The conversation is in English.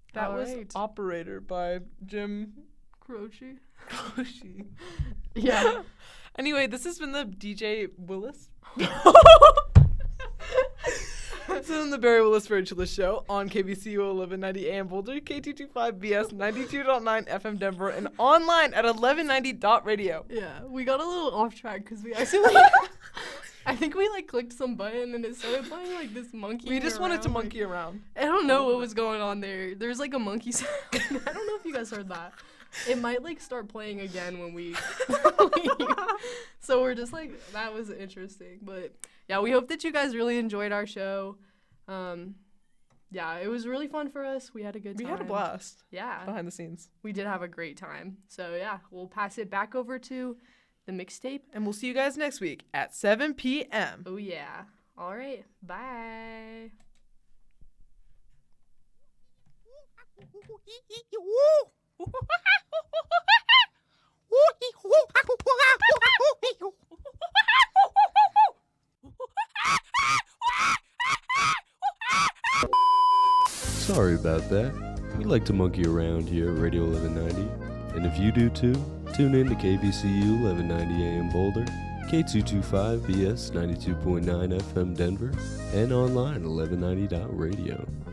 That was Alright. Operator by Jim Croce. Croce. Yeah. Anyway, this has been the DJ Willis. This has been the Barry Willis Spiritualist Show on KBCU 1190 AM Boulder, K225BS 92.9 FM Denver, and online at 1190.radio. Yeah, we got a little off track because we actually, I think we like clicked some button and it started playing like this monkey. We just wanted to monkey around. I don't know what was going on there. There's like a monkey sound. I don't know if you guys heard that. It might like start playing again when we so we're just like, that was interesting. But yeah, we hope that you guys really enjoyed our show. Yeah, it was really fun for us. We had a good time. We had a blast. Yeah. Behind the scenes. We did have a great time. So yeah, we'll pass it back over to the mixtape. And we'll see you guys next week at 7 p.m. Oh yeah. All right. Bye. Sorry about that. We like to monkey around here at Radio 1190. And if you do too, tune in to KVCU 1190 AM Boulder, K225BS 92.9 FM Denver, and online at 1190.radio.